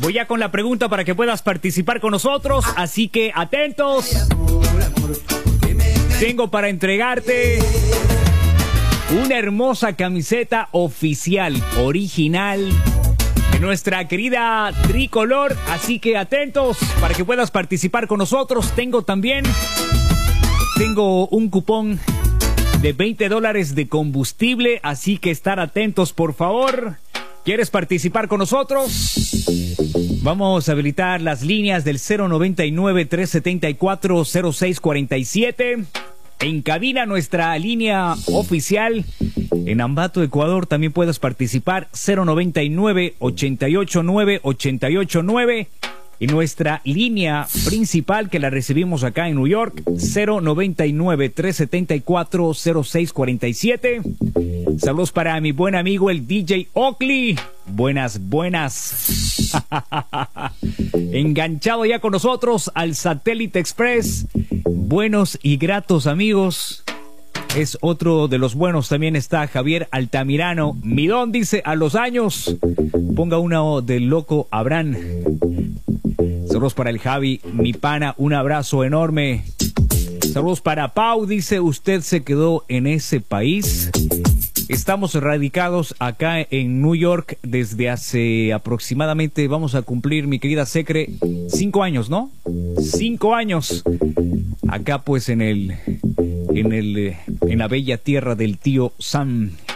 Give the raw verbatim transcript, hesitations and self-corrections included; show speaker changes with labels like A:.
A: Voy ya con la pregunta para que puedas participar con nosotros, así que atentos. Tengo para entregarte una hermosa camiseta oficial, original, de nuestra querida Tricolor, así que atentos para que puedas participar con nosotros. Tengo también, tengo un cupón de veinte dólares de combustible, así que estar atentos, por favor. ¿Quieres participar con nosotros? Vamos a habilitar las líneas del cero noventa y nueve, tres setenta y cuatro, cero seis cuarenta y siete. En cabina, nuestra línea oficial en Ambato, Ecuador. También puedes participar, cero noventa y nueve, ochenta y ocho nueve, ochenta y ocho nueve. Y nuestra línea principal, que la recibimos acá en New York, cero noventa y nueve, tres setenta y cuatro, cero seis cuarenta y siete. Saludos para mi buen amigo el D J Oakley. Buenas, buenas. Enganchado ya con nosotros al Satélite Express. Buenos y gratos amigos. Es otro de los buenos. También está Javier Altamirano. Midón dice, a los años, ponga una del loco Abraham. Saludos para el Javi, mi pana, un abrazo enorme. Saludos para Pau, dice, usted se quedó en ese país. Estamos radicados acá en New York desde hace aproximadamente, vamos a cumplir, mi querida Secre, cinco años, ¿no? Cinco años. Acá pues en el, en el, en la bella tierra del tío Sam.